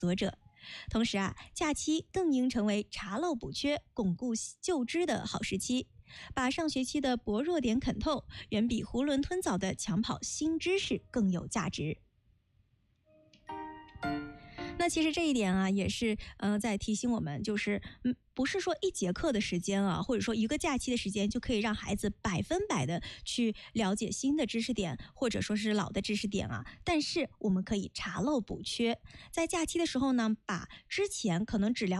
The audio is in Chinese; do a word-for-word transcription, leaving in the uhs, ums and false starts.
得者。同时啊，假期更应成为查漏补缺、巩固旧知的好时期，把上学期的薄弱点啃透，远比囫囵吞枣的抢跑新知识更有价值。那其实这一点啊，也是呃在提醒我们，就是嗯，不是说一节课的时间啊，或者说一个假期的时间就可以让孩子百分百的去了解新的知识点，或者说是老的知识点啊。但是我们可以查漏补缺，在假期的时候呢，把之前可能只了